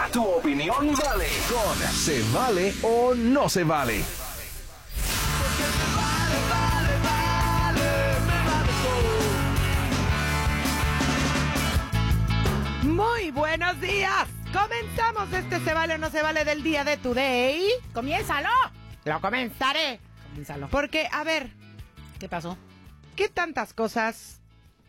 Tu opinión vale. Con Se Vale o No Se Vale. Muy buenos días. Comenzamos este Se Vale o No Se Vale del día de Today. ¡Comiénzalo! Lo comenzaré. Comiénzalo. Porque, a ver, ¿Qué pasó? ¿qué tantas cosas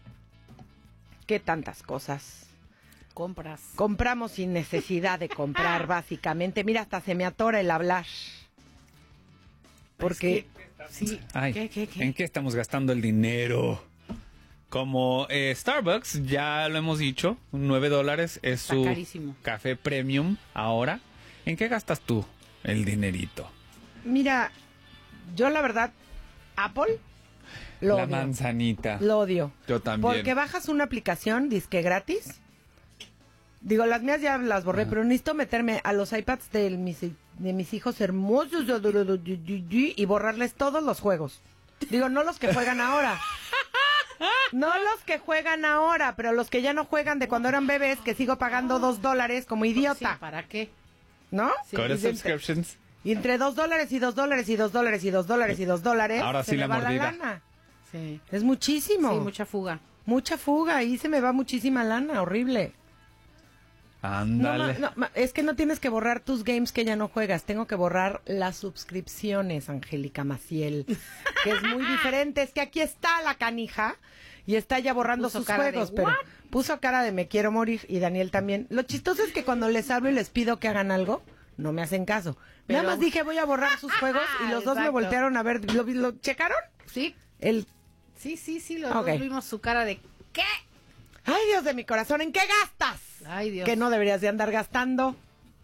Compras. compramos sin necesidad de comprar, básicamente? Mira, hasta se me atora el hablar. Porque... Sí. Ay, ¿Qué? ¿en qué estamos gastando el dinero? Como Starbucks, ya lo hemos dicho, $9 es Está su carísimo. café premium ahora. ¿En qué gastas tú el dinerito? Mira, yo la verdad, Apple, lo La odio. manzanita. Lo odio. Yo también. Porque bajas una aplicación, disque gratis. Digo, las mías ya las borré, pero necesito meterme a los iPads de mis hijos hermosos y borrarles todos los juegos. Digo, no los que juegan ahora. No los que juegan ahora, pero los que ya no juegan de cuando eran bebés, que sigo pagando $2 como idiota. Sí, ¿para qué? ¿No? Sí. Con Y los subscriptions. y entre $2 y $2 y $2 y $2 Ahora se sí me la va mordida. lana. Sí. Es muchísimo. Sí, mucha fuga. Mucha fuga, ahí se me va muchísima lana, horrible. Ándale. Es que no tienes que borrar tus games que ya no juegas, tengo que borrar las suscripciones, Angélica Maciel, que es muy diferente. Es que aquí está la canija y está ya borrando Puso sus cara de, juegos, pero ¿what? puso cara de me quiero morir y Daniel también. Lo chistoso es que cuando les hablo y les pido que hagan algo, no me hacen caso. Pero- Nada más dije voy a borrar sus juegos y los dos me Exacto. voltearon a ver, ¿lo checaron? Sí. El Sí, los Ok. dos vimos su cara de ¿qué? ay, Dios de mi corazón, ¿en qué gastas? Ay, Dios. Que no deberías de andar gastando.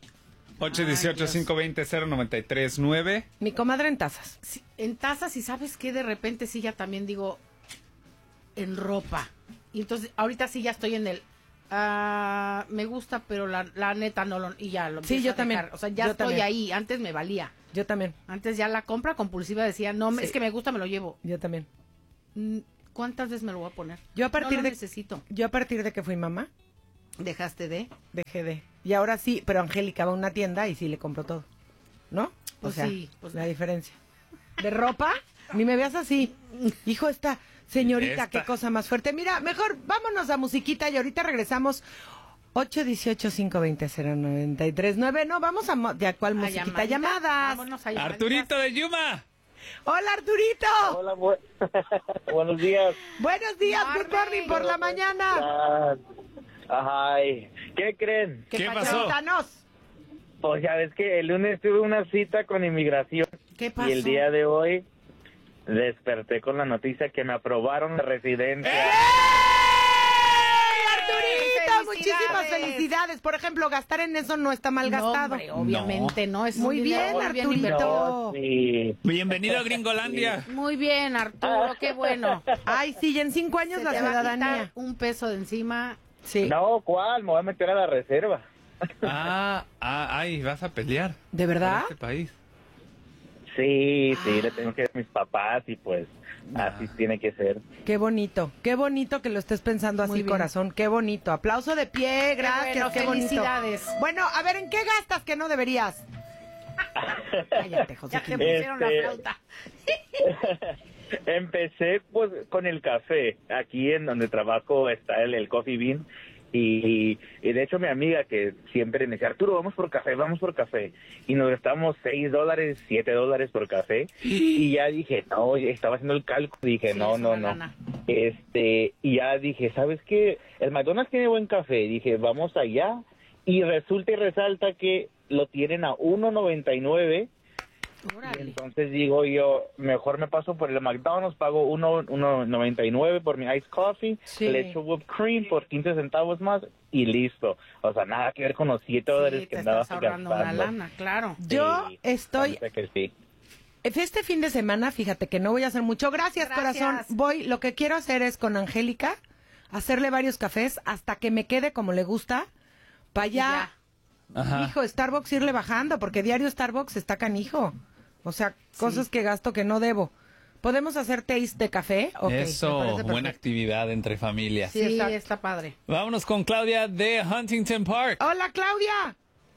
818-520-0939. Mi comadre en tazas. Sí, en tazas y ¿sabes qué? De repente sí ya también digo en ropa. Y entonces ahorita sí ya estoy en el me gusta, pero la neta no lo y ya lo Sí, empiezo yo a también. dejar. O sea, ya Yo estoy también. ahí. Antes me valía. Yo también, Antes ya la compra compulsiva decía, no, Sí. es que me gusta, me lo llevo. yo también. ¿Cuántas veces me lo voy a poner? Yo a partir no lo de necesito. Yo a partir de que fui mamá, Dejaste de. dejé de. Y ahora sí, pero Angélica va a una tienda y sí le compro todo. ¿No? Pues o sea, sí, pues la diferencia. ¿De ropa? Ni me veas así. Hijo, esta señorita, Esta. qué cosa más fuerte. Mira, mejor vámonos a musiquita y ahorita regresamos. 818-520-0939. No, vamos ¿de cuál musiquita? Llamadas. Vámonos a llamaditas. Arturito de Yuma. Hola, Arturito. Hola, buenos días. Buenos días, good morning por la mañana. Ay, ¿qué creen? ¿Qué pasó? pasó? Cuéntanos. Pues ya ves que el lunes tuve una cita con inmigración ¿Qué pasó? y el día de hoy desperté con la noticia que me aprobaron la residencia. ¡Ey, Arturito! ¡Felicidades! Muchísimas felicidades. Por ejemplo, gastar en eso no está mal No, gastado. hombre, obviamente no. Es Muy un bien, dinero muy bien Arturito. invertido. No, sí. Bienvenido a Gringolandia. Muy bien, Arturo, qué bueno. Ay, sí, y en 5 años Se la te va a ciudadanía. quitar un peso de encima. Sí. No, ¿cuál? Me voy a meter a la reserva. Ay, vas a pelear. ¿De verdad? Por este país. Sí, le tengo que decir a mis papás y pues así tiene que ser. Qué bonito que lo estés pensando así, Muy bien. corazón. Qué bonito. Aplauso de pie, gracias. bueno, qué bonito. felicidades. Bueno, a ver, ¿en qué gastas que no deberías? Cállate, Ya José. te pusieron la flauta. Empecé pues con el café. Aquí en donde trabajo está el Coffee Bean. Y de hecho mi amiga que siempre me decía, Arturo, vamos por café. Y nos gastamos $6, $7 por café. Y ya dije, no, estaba haciendo el cálculo. Dije, Sí, no. es una lana. Y ya dije, ¿sabes qué? El McDonald's tiene buen café. Dije, vamos allá. Y resulta y resalta que lo tienen a $1.99. Órale. Entonces digo yo, mejor me paso por el McDonald's, pago $1.99 por mi iced coffee, Sí. le echo whipped cream por 15 centavos más y listo. O sea, nada que ver con los $7 Sí, que te andaba estás ahorrando una gastando. lana, claro. Yo Sí, estoy... la neta que sí. Este fin de semana, fíjate que no voy a hacer mucho. Gracias, Gracias. corazón. Lo que quiero hacer es con Angélica, hacerle varios cafés hasta que me quede como le gusta, para allá. Ajá. Hijo, Starbucks irle bajando, porque diario Starbucks está canijo. O sea, cosas que gasto que no debo. ¿Podemos hacer taste de café? Ok, me Eso, parece buena perfecto. actividad entre familias. Sí, exacto. está padre. Vámonos con Claudia de Huntington Park. Hola, Claudia.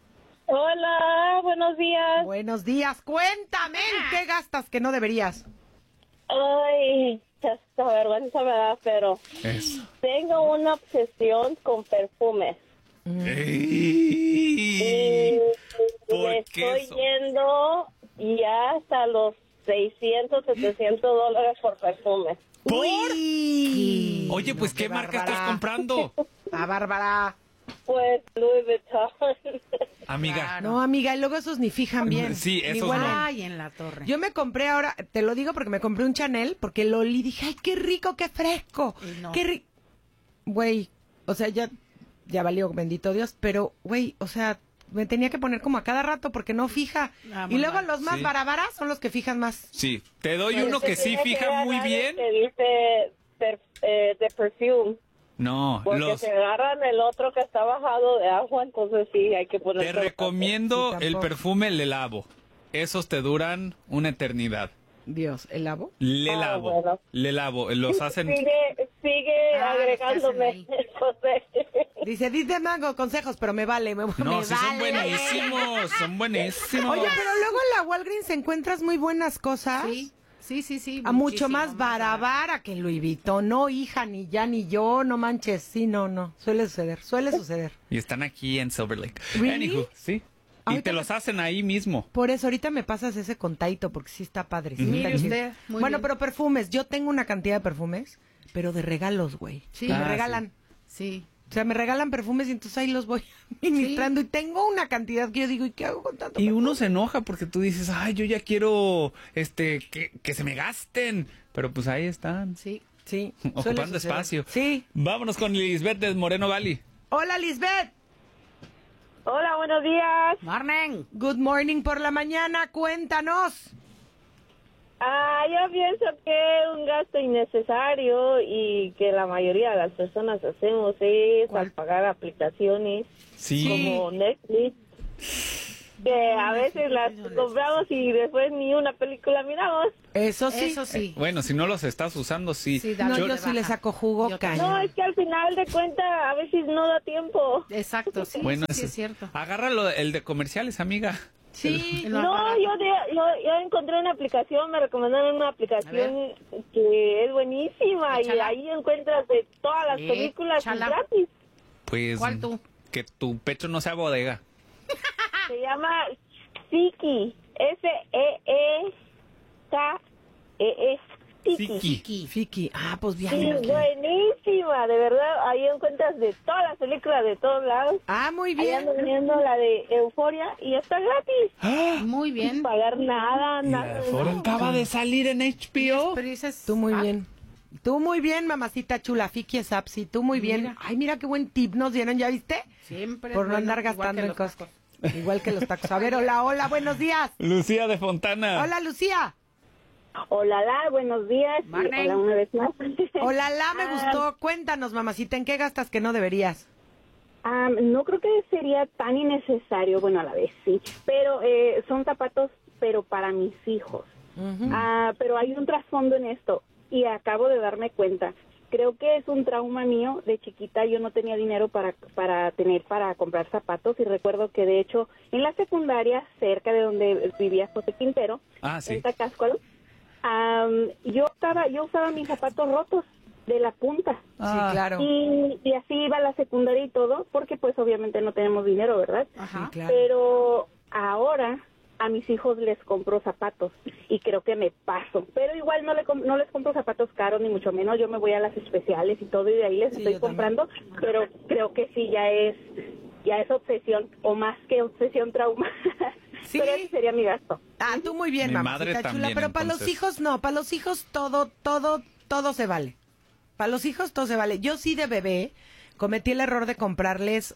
Hola, buenos días. Buenos días, cuéntame, ¿en qué gastas que no deberías? Ay, esta vergüenza me da, pero Eso. tengo una obsesión con perfumes. Y ¿Por me qué estoy eso? yendo ya hasta los $600, $700 por perfume. Uy. Oye, pues, ¿qué marca estás comprando? Ah, Bárbara. Pues Louis Vuitton. Amiga. No, amiga, y luego esos ni fijan bien. Sí, ni esos huelen. no. Ay, en la torre. Yo me compré ahora, te lo digo porque me compré un Chanel, porque lo olí y dije, ay, qué rico, qué fresco. Y no. Qué rico. Güey, o sea, ya valió, bendito Dios, pero, güey, o sea, me tenía que poner como a cada rato porque no fija. Ah, Y muy luego mal. los más Sí. barabaras son los que fijan más. Sí, te doy Pues uno que sí tiene fija muy agarrar bien. el que dice de perfume. No, Porque los... se agarran el otro que está bajado de agua, entonces sí, hay que poner. Te recomiendo Sí, el tampoco. perfume Le Labo. Esos te duran una eternidad. Dios, ¿el lavo? Le Ah, Lavo. bueno. Le Lavo. Los hacen... Sigue Ah, agregándome, los José. Dice Mango consejos, pero me vale, No, me sí son vale. buenísimos. Son buenísimos. Oye, pero luego en la Walgreens encuentras muy buenas cosas. Sí. A mucho muchísimo más barato. barabara que Louis Vuitton. No, hija, ni ya, ni yo, no manches. Sí, no. Suele suceder. Y están aquí en Silver Lake. ¿Really? Anywho, sí. Y Ahorita te me- los hacen ahí mismo. Por eso ahorita me pasas ese contadito, porque sí está padre. Sí Mire está chido. usted, muy Bueno, bien. pero perfumes. Yo tengo una cantidad de perfumes, pero de regalos, güey. Sí. Me Ah, regalan. Sí. O sea, me regalan perfumes y entonces ahí los voy ministrando. Y tengo una cantidad que yo digo, ¿y qué hago con tanto Y perfume? uno se enoja porque tú dices, ay, yo ya quiero que se me gasten. Pero pues ahí están. Sí. Sí. suele Ocupando suceder. espacio. Sí. Vámonos con Lisbeth de Moreno Valley. Hola, Lisbeth. Hola, buenos días. Morning. Good morning por la mañana. Cuéntanos. Yo pienso que es un gasto innecesario y que la mayoría de las personas hacemos es al pagar aplicaciones Sí. como Netflix, que a veces las compramos y después ni una película miramos. Eso sí. Eso sí. Bueno, si no los estás usando, sí. Sí, No, dale yo de sí le baja. saco jugo, Yo caña. No, es que al final de cuentas a veces no da tiempo. Exacto, sí. Bueno, sí, es cierto. Agárralo el de comerciales, amiga. Sí. El más No, barato. yo encontré una aplicación, me recomendaron una aplicación que es buenísima y Échala. ahí encuentras de todas las películas y Échala. gratis. Pues ¿Cuál tú? que tu pecho no sea bodega. Se llama Siki, S-E-E-K-E-E, Siki. Siki. Fiki. Ah, pues Sí, bien. buenísima, de verdad, ahí encuentras de todas las películas de todos lados. Ah, muy Ahí bien. ando viendo la de Euforia y está gratis. Muy Sin bien. pagar nada, nada. Acaba de salir en HBO. Pero dices, Tú muy bien. Tú muy bien, mamacita chula. Fiki es Apsi. Tú muy bien. Mira. Ay, mira qué buen tip nos dieron, ¿ya viste? Siempre. Por no bueno, andar igual gastando que en los cosas. tacos. Igual que los tacos. A ver, hola, buenos días. Lucía de Fontana. Hola, Lucía. Hola, buenos días. Y Morning. hola una vez más. Hola, me gustó. Cuéntanos, mamacita, ¿en qué gastas que no deberías? No creo que sería tan innecesario, bueno, a la vez sí, pero son zapatos, pero para mis hijos. Pero hay un trasfondo en esto y acabo de darme cuenta. Creo que es un trauma mío. De chiquita yo no tenía dinero para comprar zapatos y recuerdo que de hecho en la secundaria, cerca de donde vivía José Quintero, Sí. en Tacáscuaro, yo usaba mis zapatos rotos de la punta. Sí, claro. Y así iba a la secundaria y todo, porque pues obviamente no tenemos dinero, ¿verdad? Ajá. Sí, claro. Pero ahora a mis hijos les compro zapatos y creo que me paso. Pero igual no les compro zapatos caros, ni mucho menos. Yo me voy a las especiales y todo y de ahí les Sí, estoy yo también. comprando. Pero creo que sí, ya es obsesión, o más que obsesión, trauma. Sí. Pero ese sería mi gasto. Ah, tú muy bien, Mi mamacita madre chula. también, Pero para los entonces. hijos no, para los hijos todo se vale. Para los hijos todo se vale. Yo sí de bebé cometí el error de comprarles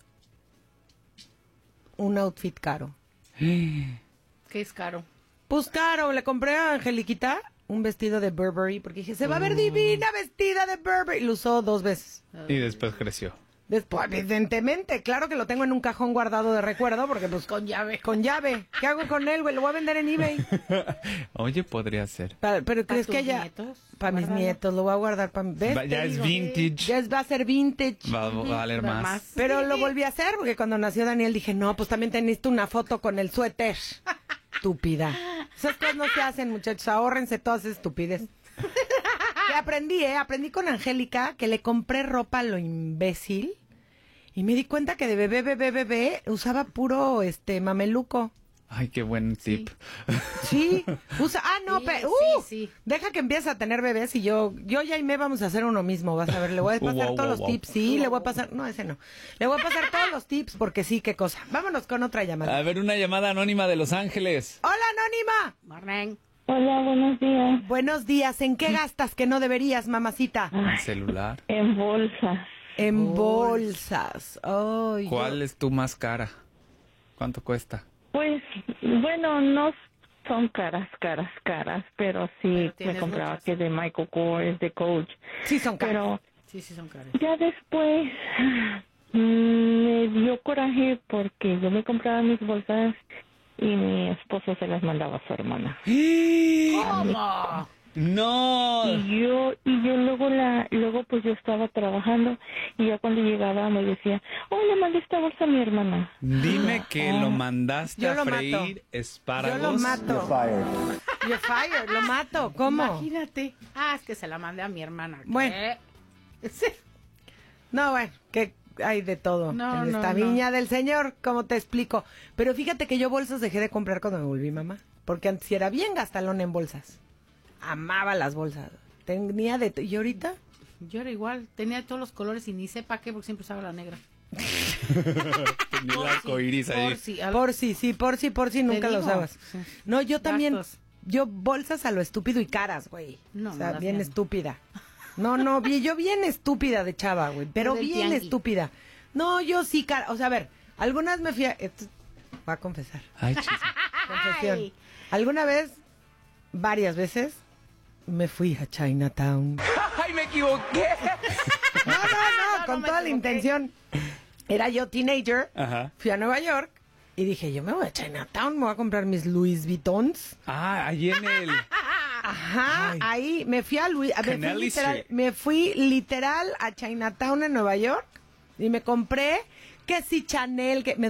un outfit caro. Que es caro. Pues caro, le compré a Angeliquita un vestido de Burberry porque dije, se va a ver divina vestida de Burberry. Lo usó 2 veces. Y después creció. Después, evidentemente, claro que lo tengo en un cajón guardado de recuerdo, porque pues Con llave. con llave. ¿Qué hago con él, güey? Lo voy a vender en eBay. Oye, podría ser. Pero ¿crees tus que ya? nietos? Para mis Guárdalo. nietos, lo voy a guardar para Ya es vintage. va a ser vintage. Va a valer Va más. más. Pero lo volví a hacer porque cuando nació Daniel dije, no, pues también teniste una foto con el suéter. Estúpida. Esas cosas no se hacen, muchachos. Ahórrense todas esas estupidez. Que aprendí con Angélica que le compré ropa a lo imbécil y me di cuenta que de bebé usaba puro mameluco. Ay, qué buen tip. Sí, usa. Ah, no, Sí, pero. sí. Deja que empiece a tener bebés y yo y Aimee vamos a hacer uno mismo. Vas a ver, le voy a pasar Wow, todos wow, los tips. Sí, le voy a pasar. No, ese no. Le voy a pasar todos los tips porque sí, qué cosa. Vámonos con otra llamada. A ver, una llamada anónima de Los Ángeles. Hola, Anónima. Morning. Hola, buenos días. Buenos días. ¿En qué gastas que no deberías, mamacita? ¿El celular? En bolsas. En bolsas. Ay, ¿Cuál es tu más cara? ¿Cuánto cuesta? Pues, bueno, no son caras, pero sí Pero me tienes compraba muchas. que de Michael Kors, de Coach. Sí, son caros. Pero Sí, son caros. ya después me dio coraje porque yo me compraba mis bolsas y mi esposo se las mandaba a su hermana. ¿Cómo? ¡No! Y yo luego pues yo estaba trabajando y ya cuando llegaba me decía, oh, le mandé esta bolsa a mi hermana. Dime que lo mandaste Yo a lo freír mato. espárragos. Yo lo mato. You're fired. Lo mato. ¿Cómo? Imagínate. Ah, es que se la mandé a mi hermana. ¿Qué? Bueno. Sí. No, bueno, que hay de todo No, en no, esta no. viña del Señor, como te explico. Pero fíjate que yo bolsas dejé de comprar cuando me volví mamá, porque antes sí era bien gastalón en bolsas. Amaba las bolsas. Tenía de... ¿Y ahorita? Yo era igual. Tenía todos los colores y ni sé para qué porque siempre usaba la negra. Tenía el arcoíris ahí. Por si. Por si, nunca lo digo, usabas. sí. No, yo también... Gastos. Yo bolsas a lo estúpido y caras, güey. No, o sea, no las bien mías. estúpida. No, yo bien estúpida de chava, güey. Pero Yo del bien tianguis. estúpida. No, yo sí, cara. O sea, a ver, algunas me fui a... Esto, voy a confesar. Ay, chisme. Confesión. Ay. Alguna vez, varias veces, me fui a Chinatown. ¡Ay, me equivoqué! No, con me toda la equivoqué. intención. Era yo teenager, Ajá. fui a Nueva York y dije, yo me voy a Chinatown, me voy a comprar mis Louis Vuittons. Ah, ahí en el... Ajá, Ay. ahí me fui a Canal Street. me fui literal a Chinatown en Nueva York y me compré que si Chanel, que me